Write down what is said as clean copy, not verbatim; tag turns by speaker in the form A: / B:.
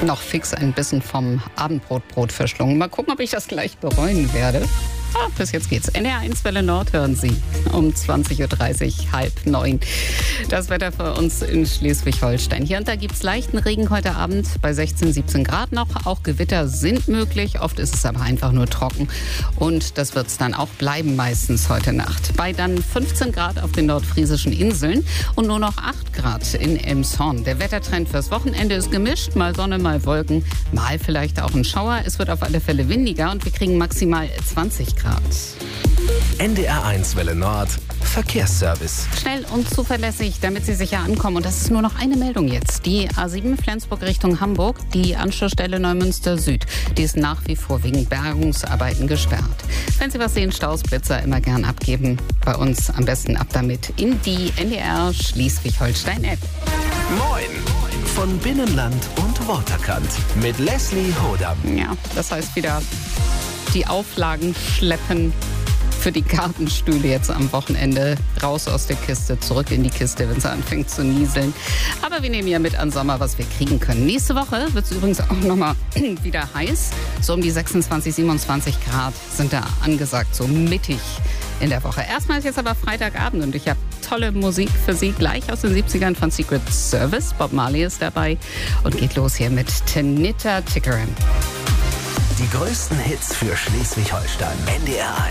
A: Noch fix ein bisschen vom Abendbrot verschlungen. Mal gucken, ob ich das gleich bereuen werde. Bis jetzt geht's. NDR1 Welle Nord hören Sie um 20.30 Uhr, 8:30. Das Wetter für uns in Schleswig-Holstein. Hier und da gibt's leichten Regen heute Abend bei 16, 17 Grad noch. Auch Gewitter sind möglich. Oft ist es aber einfach nur trocken. Und das wird's dann auch bleiben meistens heute Nacht. Bei dann 15 Grad auf den nordfriesischen Inseln und nur noch 8 Grad in Elmshorn. Der Wettertrend fürs Wochenende ist gemischt. Mal Sonne, mal Wolken, mal vielleicht auch ein Schauer. Es wird auf alle Fälle windiger und wir kriegen maximal 20 Grad.
B: NDR1 Welle Nord Verkehrsservice.
A: Schnell und zuverlässig, damit Sie sicher ankommen. Und das ist nur noch eine Meldung jetzt. Die A7 Flensburg Richtung Hamburg, die Anschlussstelle Neumünster Süd, die ist nach wie vor wegen Bergungsarbeiten gesperrt. Wenn Sie was sehen, Stausblitzer immer gern abgeben. Bei uns am besten ab damit in die NDR Schleswig-Holstein-App.
B: Moin! Von Binnenland und Waterkant mit Leslie Hodam.
A: Ja, das heißt wieder die Auflagen schleppen für die Gartenstühle jetzt am Wochenende. Raus aus der Kiste, zurück in die Kiste, wenn es anfängt zu nieseln. Aber wir nehmen ja mit an Sommer, was wir kriegen können. Nächste Woche wird es übrigens auch nochmal wieder heiß. So um die 26, 27 Grad sind da angesagt, so mittig in der Woche. Erstmal ist jetzt aber Freitagabend und ich habe tolle Musik für Sie gleich aus den 70ern von Secret Service. Bob Marley ist dabei und geht los hier mit Tanita Tikaram.
B: Die größten Hits für Schleswig-Holstein. NDR1.